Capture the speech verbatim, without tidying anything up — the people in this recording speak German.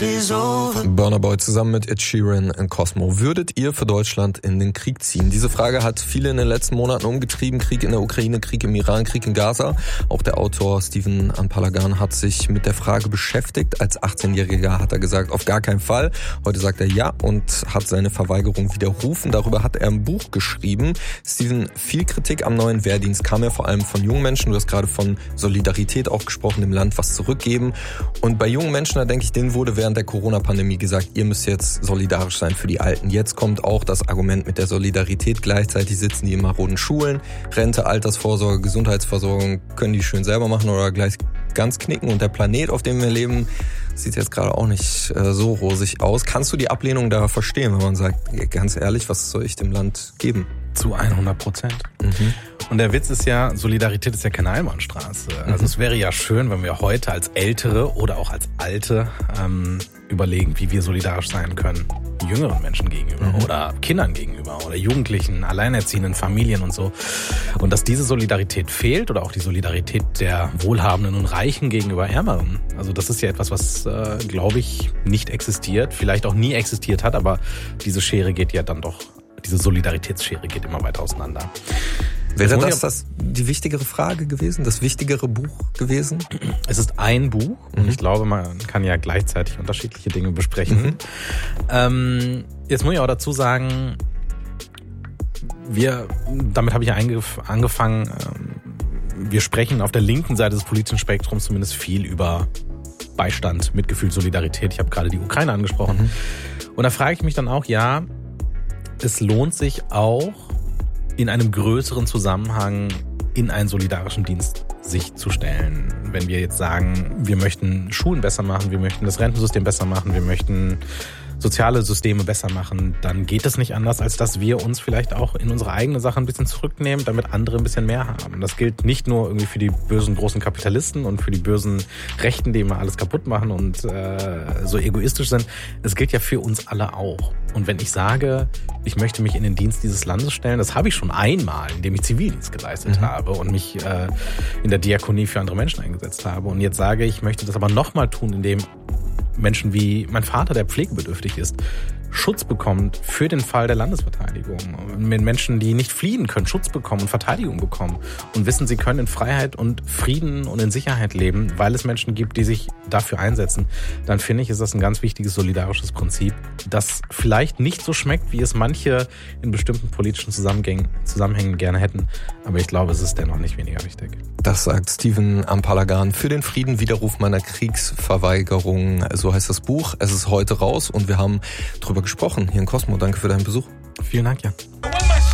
night is over. Burna Boy zusammen mit Ed Sheeran in Cosmo. Würdet ihr für Deutschland in den Krieg ziehen? Diese Frage hat viele in den letzten Monaten umgetrieben. Krieg in der Ukraine, Krieg im Iran, Krieg in Gaza. Auch der Autor Stephen Ampalagan hat sich mit der Frage beschäftigt. Als achtzehnjähriger hat er gesagt, auf gar keinen Fall. Heute sagt er ja und hat seine Verweigerung widerrufen. Darüber hat er ein Buch geschrieben. Stephen, viel Kritik am neuen Wehrdienst kam ja vor allem von jungen Menschen. Du hast gerade von Solidarität auch gesprochen, dem Land was zurückgeben. Und bei jungen Menschen, da denke ich, denen wurde während der Corona-Pandemie gesagt, ihr müsst jetzt solidarisch sein für die Alten. Jetzt kommt auch das Argument mit der Solidarität. Gleichzeitig sitzen die in maroden Schulen. Rente, Altersvorsorge, Gesundheitsversorgung können die schön selber machen oder gleich ganz knicken. Und der Planet, auf dem wir leben, sieht jetzt gerade auch nicht äh, so rosig aus. Kannst du die Ablehnung da verstehen, wenn man sagt, ganz ehrlich, was soll ich dem Land geben? Zu hundert Prozent. Mhm. Und der Witz ist ja, Solidarität ist ja keine Einbahnstraße. Also mhm. es wäre ja schön, wenn wir heute als Ältere oder auch als Alte ähm, überlegen, wie wir solidarisch sein können. Jüngeren Menschen gegenüber mhm. oder Kindern gegenüber oder Jugendlichen, alleinerziehenden Familien und so. Und dass diese Solidarität fehlt oder auch die Solidarität der Wohlhabenden und Reichen gegenüber Ärmeren. Also das ist ja etwas, was, äh, glaube ich, nicht existiert, vielleicht auch nie existiert hat, aber diese Schere geht ja dann doch, diese Solidaritätsschere geht immer weiter auseinander. Wäre das, das die wichtigere Frage gewesen, das wichtigere Buch gewesen? Es ist ein Buch und mhm. ich glaube, man kann ja gleichzeitig unterschiedliche Dinge besprechen. Mhm. Ähm, jetzt muss ich auch dazu sagen, wir, damit habe ich ja angefangen, wir sprechen auf der linken Seite des politischen Spektrums zumindest viel über Beistand, Mitgefühl, Solidarität. Ich habe gerade die Ukraine angesprochen. Mhm. Und da frage ich mich dann auch, ja, es lohnt sich auch, in einem größeren Zusammenhang in einen solidarischen Dienst sich zu stellen. Wenn wir jetzt sagen, wir möchten Schulen besser machen, wir möchten das Rentensystem besser machen, wir möchten soziale Systeme besser machen, dann geht es nicht anders, als dass wir uns vielleicht auch in unsere eigene Sache ein bisschen zurücknehmen, damit andere ein bisschen mehr haben. Das gilt nicht nur irgendwie für die bösen großen Kapitalisten und für die bösen Rechten, die immer alles kaputt machen und äh, so egoistisch sind. Es gilt ja für uns alle auch. Und wenn ich sage, ich möchte mich in den Dienst dieses Landes stellen, das habe ich schon einmal, indem ich Zivildienst geleistet mhm. habe und mich äh, in der Diakonie für andere Menschen eingesetzt habe. Und jetzt sage ich, ich möchte das aber nochmal tun, indem Menschen wie mein Vater, der pflegebedürftig ist, Schutz bekommt für den Fall der Landesverteidigung. Wenn Menschen, die nicht fliehen können, Schutz bekommen und Verteidigung bekommen und wissen, sie können in Freiheit und Frieden und in Sicherheit leben, weil es Menschen gibt, die sich dafür einsetzen, dann finde ich, ist das ein ganz wichtiges solidarisches Prinzip, das vielleicht nicht so schmeckt, wie es manche in bestimmten politischen Zusammengängen, Zusammenhängen gerne hätten, aber ich glaube, es ist dennoch nicht weniger wichtig. Das sagt Stephen Ampalagan. Für den Frieden, Widerruf meiner Kriegsverweigerung, so heißt das Buch. Es ist heute raus und wir haben drüber gesprochen hier in Cosmo. Danke für deinen Besuch. Vielen Dank, Jan.